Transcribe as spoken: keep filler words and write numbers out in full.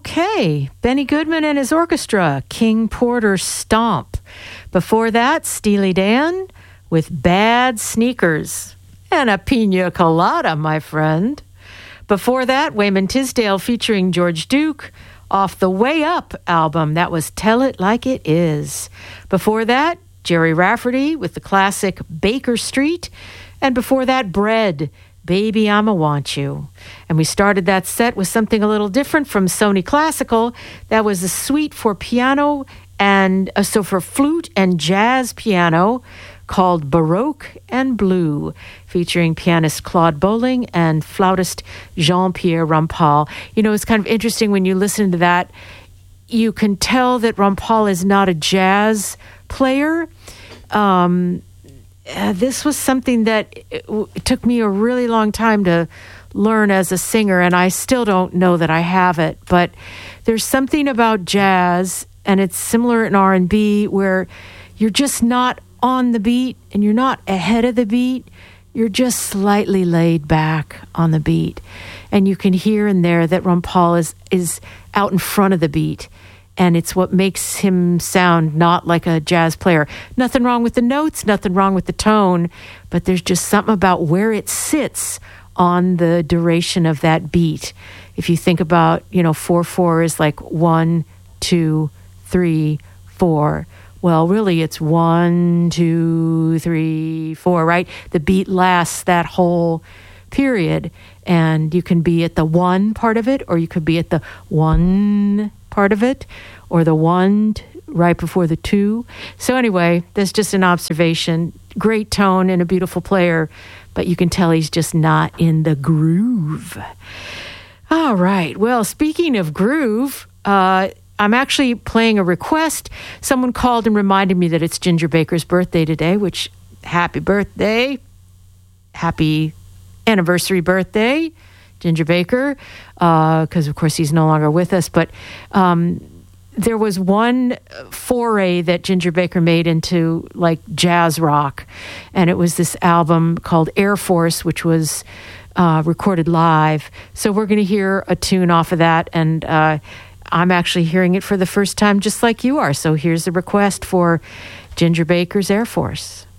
Okay, Benny Goodman and his orchestra, King Porter Stomp. Before that, Steely Dan with Bad Sneakers and a pina colada, my friend. Before that, Wayman Tisdale featuring George Duke off the Way Up album. That was Tell It Like It Is. Before that, Jerry Rafferty with the classic Baker Street. And before that, Bread, Baby, I'ma Want You. And we started that set with something a little different from Sony Classical. That was a suite for piano and uh, so for flute and jazz piano called Baroque and Blue, featuring pianist Claude Bolling and flautist Jean-Pierre Rampal. You know, it's kind of interesting when you listen to that. You can tell that Rampal is not a jazz player. Um, uh, this was something that it, it took me a really long time to learn as a singer, and I still don't know that I have it. But there's something about jazz, and it's similar in R and B, where you're just not on the beat and you're not ahead of the beat. You're just slightly laid back on the beat. And you can hear in there that Rampal is, is out in front of the beat. And it's what makes him sound not like a jazz player. Nothing wrong with the notes, nothing wrong with the tone, but there's just something about where it sits on the duration of that beat. If you think about, you know, four four is like one, two, three, four. Well, really, it's one, two, three, four, right? The beat lasts that whole period, and you can be at the one part of it, or you could be at the one part of it, or the one t- right before the two. So anyway, that's just an observation. Great tone and a beautiful player, but you can tell he's just not in the groove. All right. Well, speaking of groove, uh, I'm actually playing a request. Someone called and reminded me that it's Ginger Baker's birthday today, which, happy birthday. Happy anniversary birthday, Ginger Baker, because, uh, of course, he's no longer with us. But um, there was one foray that Ginger Baker made into, like, jazz rock, and it was this album called Air Force, which was uh, recorded live. So we're going to hear a tune off of that, and uh I'm actually hearing it for the first time just like you are. So here's the request for Ginger Baker's Air Force.